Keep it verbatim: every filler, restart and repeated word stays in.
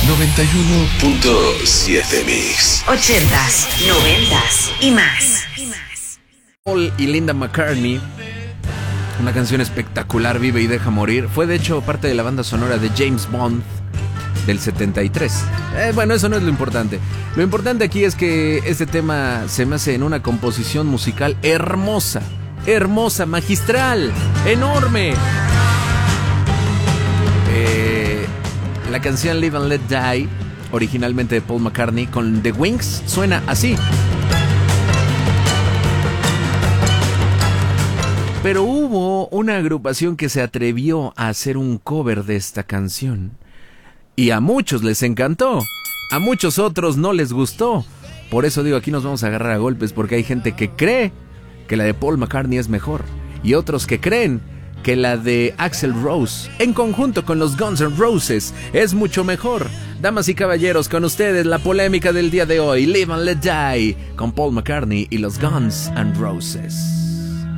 noventa y uno punto siete Mix. Ochentas, noventas y más. Paul y Linda McCartney, una canción espectacular, Vive y Deja Morir. Fue de hecho parte de la banda sonora de James Bond del setenta y tres. Eh, bueno, eso no es lo importante. Lo importante aquí es que este tema se me hace en una composición musical hermosa, hermosa, magistral, enorme. Eh, la canción Live and Let Die, originalmente de Paul McCartney, con The Wings, suena así. Pero hubo una agrupación que se atrevió a hacer un cover de esta canción. Y a muchos les encantó. A muchos otros no les gustó. Por eso digo, aquí nos vamos a agarrar a golpes, porque hay gente que cree que la de Paul McCartney es mejor. Y otros que creen que la de Axl Rose, en conjunto con los Guns N' Roses, es mucho mejor. Damas y caballeros, con ustedes la polémica del día de hoy. Live and Let Die, con Paul McCartney y los Guns N' Roses.